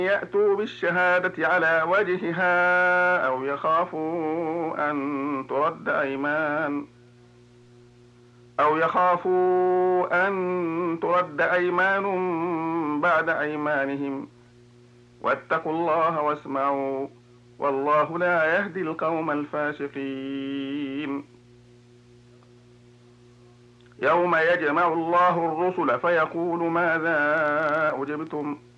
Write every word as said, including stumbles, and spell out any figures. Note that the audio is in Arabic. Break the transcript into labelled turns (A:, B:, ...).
A: يأتوا بالشهادة على وجهها أو يخافوا أن ترد أيمان أو يخافوا أن ترد أيمان بعد أيمانهم، واتقوا الله واسمعوا، والله لا يهدي القوم الفاسقين. يوم يجمع الله الرسل فيقول ماذا أجبتم